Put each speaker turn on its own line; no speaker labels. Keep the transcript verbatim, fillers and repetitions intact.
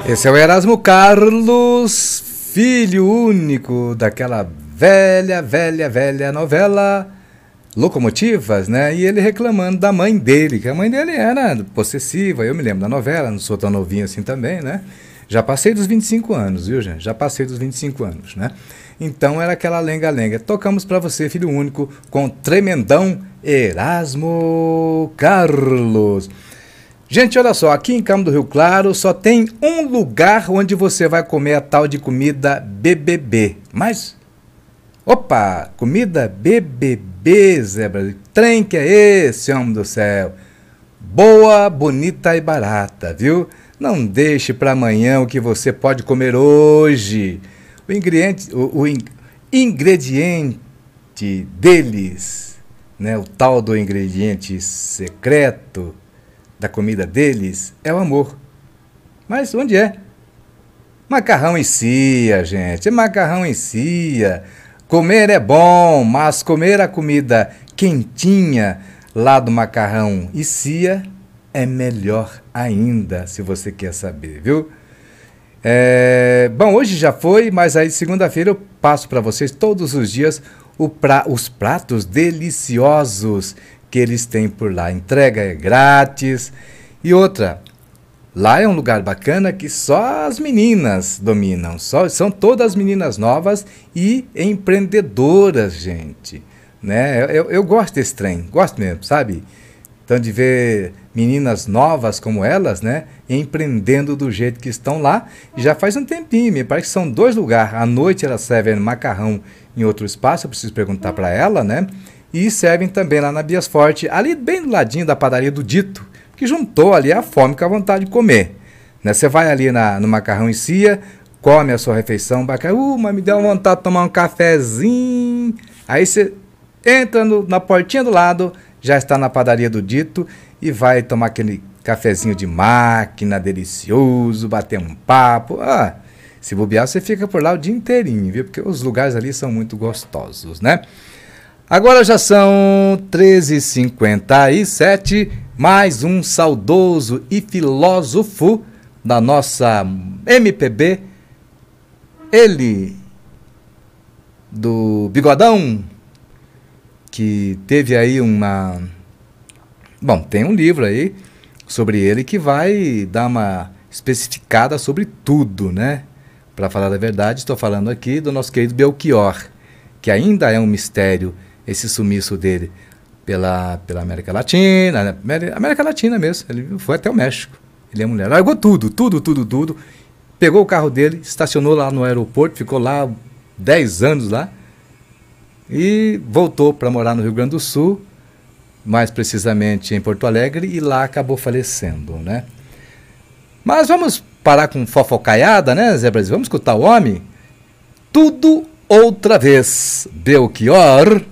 Esse é o Erasmo Carlos, filho único daquela velha, velha, velha novela Locomotivas, né? E ele reclamando da mãe dele, que a mãe dele era possessiva. Eu me lembro da novela, não sou tão novinho assim também, né? Já passei dos vinte e cinco anos, viu, gente? Já passei dos vinte e cinco anos, né? Então era aquela lenga-lenga. Tocamos pra você, filho único, com o tremendão Erasmo Carlos. Gente, olha só, aqui em Carmo do Rio Claro só tem um lugar onde você vai comer a tal de comida B B B. Mas, opa, comida B B B, Zé Brasil. Trem que é esse, homem do céu? Boa, bonita e barata, viu? Não deixe para amanhã o que você pode comer hoje. O ingrediente, o, o in, ingrediente deles, né, o tal do ingrediente secreto da comida deles é o amor. Mas onde é? Macarrão em cia, gente. É macarrão em cia. Comer é bom, mas comer a comida quentinha lá do macarrão e cia é melhor ainda, se você quer saber, viu? É, bom, hoje já foi, mas aí segunda-feira eu passo para vocês todos os dias o pra, os pratos deliciosos que eles têm por lá. Entrega é grátis. E outra, lá é um lugar bacana que só as meninas dominam. Só, são todas meninas novas e empreendedoras, gente. Né? Eu, eu, eu gosto desse trem, gosto mesmo, sabe? Então, de ver meninas novas como elas, né, empreendendo do jeito que estão lá. E já faz um tempinho, me parece que são dois lugares. À noite elas servem macarrão em outro espaço, eu preciso perguntar para ela, né? E servem também lá na Bias Forte, ali bem do ladinho da padaria do Dito, que juntou ali a fome com a vontade de comer. Né? Você vai ali na, no macarrão em cia, come a sua refeição, bacana, uh, mas me deu vontade de tomar um cafezinho. Aí você entra no, na portinha do lado, já está na padaria do Dito e vai tomar aquele cafezinho de máquina, delicioso, bater um papo. Ah, se bobear, você fica por lá o dia inteirinho, viu? Porque os lugares ali são muito gostosos, né? Agora já são treze e cinquenta e sete, mais um saudoso e filósofo da nossa M P B, ele, do Bigodão, que teve aí uma... Bom, tem um livro aí sobre ele que vai dar uma especificada sobre tudo, né? Para falar da verdade, estou falando aqui do nosso querido Belchior, que ainda é um mistério esse sumiço dele pela, pela América Latina, América Latina mesmo, ele foi até o México, ele é mulher, largou tudo, tudo, tudo, tudo, pegou o carro dele, estacionou lá no aeroporto, ficou lá dez anos lá, e voltou para morar no Rio Grande do Sul, mais precisamente em Porto Alegre, e lá acabou falecendo, né? Mas vamos parar com fofocaiada, né, Zé Brasil? Vamos escutar o homem? Tudo outra vez, Belchior.